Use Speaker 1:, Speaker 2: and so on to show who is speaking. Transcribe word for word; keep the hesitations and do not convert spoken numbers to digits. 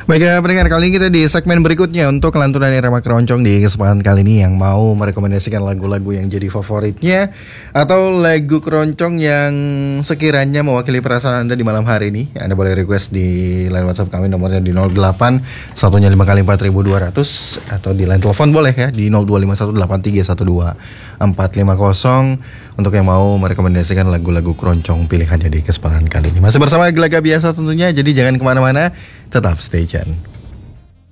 Speaker 1: Baik ya pendengar, kali ini kita di segmen berikutnya untuk kelantunan irama keroncong. Di kesempatan kali ini yang mau merekomendasikan lagu-lagu yang jadi favoritnya atau lagu keroncong yang sekiranya mewakili perasaan Anda di malam hari ini, Anda boleh request di line WhatsApp kami, nomornya di nol delapan satunya lima kali empat ribu dua ratus, atau di line telepon boleh ya di nol dua lima satu delapan tiga satu dua empat lima nol untuk yang mau merekomendasikan lagu-lagu keroncong pilihannya di kesempatan kali ini. Masih bersama Gelaga Biasa tentunya, jadi jangan kemana-mana, tetap stay tune.